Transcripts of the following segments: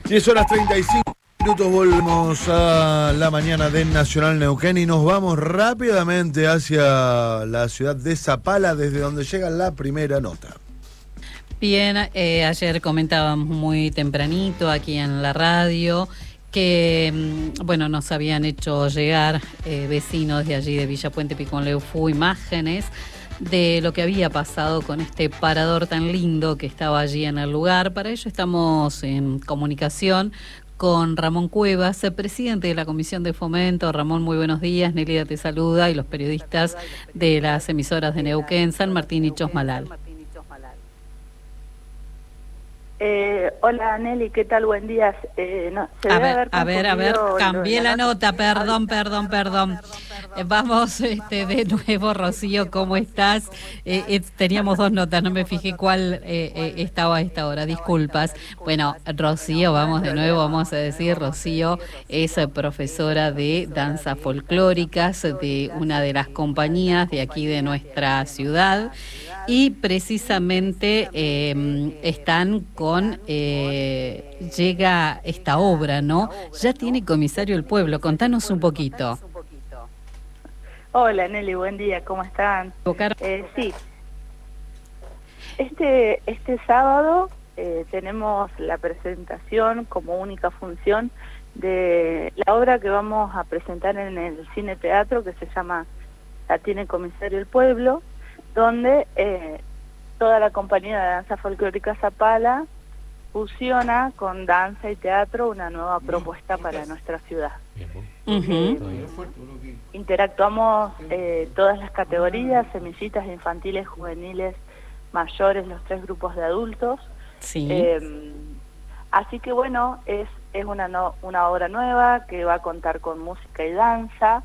10:35, volvemos a la mañana de Nacional Neuquén y nos vamos rápidamente hacia la ciudad de Zapala, desde donde llega la primera nota. Bien, ayer comentábamos muy tempranito aquí en la radio que, bueno, nos habían hecho llegar vecinos de allí de Villa Puente Picón Leufú imágenes de lo que había pasado con este parador tan lindo que estaba allí en el lugar. Para ello estamos en comunicación con Ramón Cuevas, presidente de la Comisión de Fomento. Ramón, muy buenos días. Nélida te saluda y los periodistas de las emisoras de Neuquén, San Martín y Chosmalal. Hola Nelly, ¿qué tal? Buen día. A ver, cambié la nota, perdón. Vamos de nuevo, Rocío, ¿cómo estás? Teníamos dos notas, no me fijé cuál estaba a esta hora, disculpas. Bueno, Rocío, vamos de nuevo, vamos a decir, Rocío es profesora de danzas folclóricas de una de las compañías de aquí de nuestra ciudad. Y precisamente están con, llega esta obra, ¿no? Ya tiene comisario el pueblo, contanos un poquito. Hola Nelly, buen día, ¿cómo están? Sí, este sábado tenemos la presentación como única función de la obra que vamos a presentar en el Cine Teatro, que se llama La tiene comisario el pueblo, donde toda la compañía de danza folclórica Zapala fusiona con danza y teatro una nueva propuesta para nuestra ciudad. Interactuamos todas las categorías, semillitas, infantiles, juveniles, mayores, los 3 grupos de adultos. Sí. Así que bueno, es una obra nueva que va a contar con música y danza,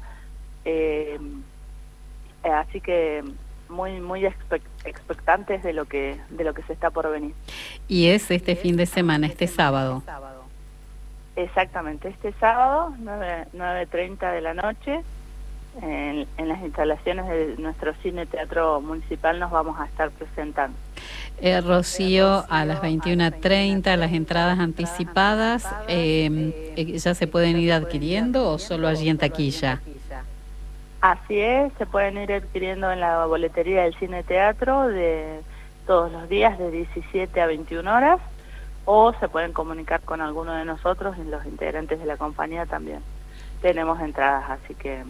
así que muy expectantes de lo que se está por venir. Y es este fin de semana, este sábado. Exactamente, este sábado, 9:30 de la noche, en las instalaciones de nuestro Cine Teatro Municipal nos vamos a estar presentando. Rocío, a las 21:30, las entradas anticipadas, ¿ya se pueden ir adquiriendo o solo allí en taquilla? Así es, se pueden ir adquiriendo en la boletería del Cine Teatro de todos los días de 17 a 21 horas, o se pueden comunicar con alguno de nosotros y los integrantes de la compañía también. Tenemos entradas, así que...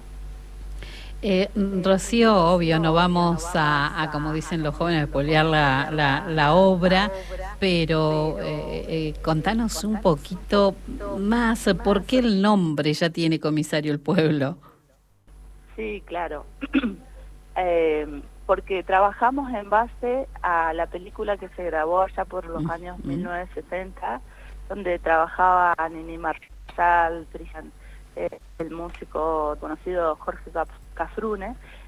Rocío, obvio, no vamos a como dicen los jóvenes, spoilear la obra, pero contanos un poquito más, ¿por qué el nombre ya tiene comisario el pueblo? Sí, claro, porque trabajamos en base a la película que se grabó allá por los años 1960, donde trabajaba Nini Marshall, el músico conocido Jorge Cafrune,